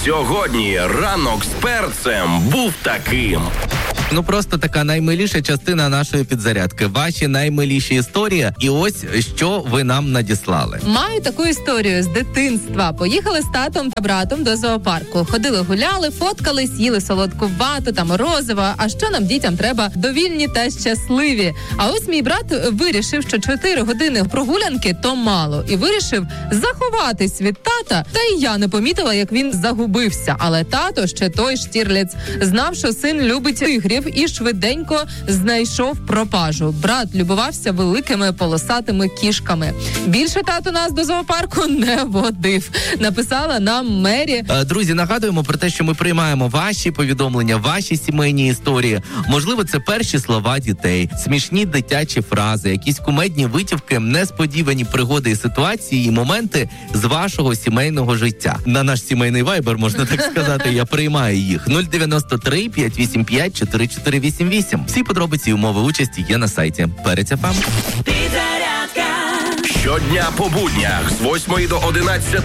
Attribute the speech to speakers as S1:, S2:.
S1: Сьогодні ранок з перцем був таким.
S2: Ну, просто така наймиліша частина нашої підзарядки. Ваші наймиліші історії. І ось, що ви нам надіслали.
S3: Маю таку історію з дитинства. Поїхали з татом та братом до зоопарку. Ходили, гуляли, фоткались, їли солодку вату та морозиво. А що нам, дітям, треба? Довільні та щасливі. А ось мій брат вирішив, що 4 години прогулянки – то мало. І вирішив заховатись від тата. Та й я не помітила, як він загубився. Але тато, ще той Штірліц, знав, що син любить тигрів і швиденько знайшов пропажу. Брат любувався великими полосатими кішками. Більше тато нас до зоопарку не водив. Написала нам Мері.
S2: Друзі, нагадуємо про те, що ми приймаємо ваші повідомлення, ваші сімейні історії. Можливо, це перші слова дітей, смішні дитячі фрази, якісь кумедні витівки, несподівані пригоди і ситуації, і моменти з вашого сімейного життя. На наш сімейний вайбер, можна так сказати, я приймаю їх. 093 585 4488. Всі подробиці і умови участі є на сайті Перець ФМ.
S1: Щодня по буднях з 8 до 11